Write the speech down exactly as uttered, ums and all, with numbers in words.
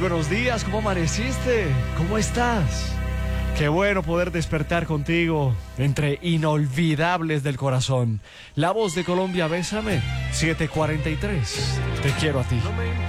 buenos días, ¿cómo amaneciste? ¿Cómo estás? Qué bueno poder despertar contigo entre inolvidables del corazón. La voz de Colombia, bésame, siete cuarenta y tres. Te quiero a ti.